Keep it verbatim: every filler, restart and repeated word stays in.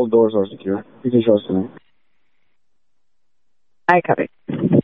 All doors are secure. You can show us tonight. I copy.